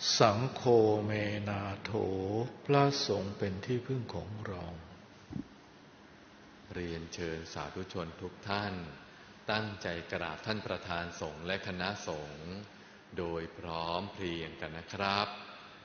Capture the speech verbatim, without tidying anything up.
สังโฆเมนาโถพระสงฆ์เป็นที่พึ่งของเราเรียนเชิญสาธุชนทุกท่านตั้งใจกราบท่านประธานสงฆ์และคณะสงฆ์โดยพร้อมเพรียงกันนะครับ